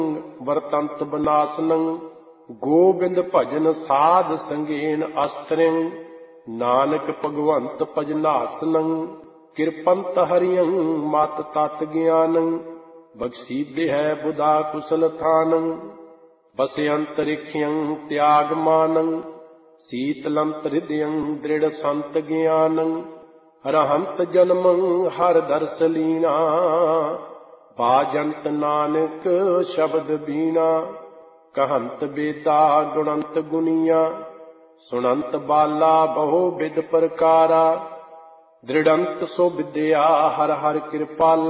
ਵਰਤੰਤ ਬਨਾਸਨੰ। ਗੋਬਿੰਦ ਭਜਨ ਸਾਧ ਸੰਗੇਨ ਅਸਤਰਿੰ। ਨਾਨਕ ਭਗਵੰਤ ਭਜਨਾਸਨੰ। ਕਿਰਪੰਤ ਹਰਿਯੰ ਮਤ ਤਤ ਗਿਆਨੰ। ਬਖਸ਼ੀਦੇ ਹੈ ਬੁਧਾ ਕੁਸਲ ਥਾਨੰ। ਬਸੇ ਅੰਤਰਿਖਯੰ ਤਿਆਗ ਮਾਨੰ। ਸੀਤਲੰਤ ਹਿਰਦਯੰ ਦ੍ਰਿੜ ਸੰਤ ਗਿਆਨੰ। ਰਹੰਤ ਜਨਮੰ ਹਰ ਦਰਸ ਲੀਨਾ। ਬਾਜੰਤ ਨਾਨਕ ਸ਼ਬਦ ਬੀਣਾ। ਕਹੰਤ ਬੇਦਾ ਗੁਣੰਤ ਗੁਨੀਆ। ਸੁਣੰਤ ਬਾਲਾ ਬਹੁ ਬਿਦ ਪ੍ਰਕਾਰਾ। ਦ੍ਰਿੜੰਤ ਸੋ ਵਿਦਿਆ ਹਰ ਹਰ ਕਿਰਪਾਲਾ।